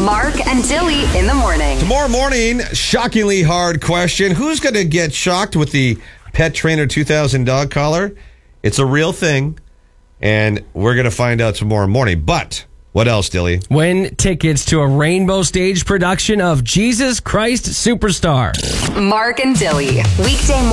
Mark and Dilly in the morning. Tomorrow morning, shockingly hard question. Who's going to get shocked with the Pet Trainer 2000 dog collar? It's a real thing, and we're going to find out tomorrow morning. But what else, Dilly? Win tickets to a rainbow stage production of Jesus Christ Superstar. Mark and Dilly, weekday morning.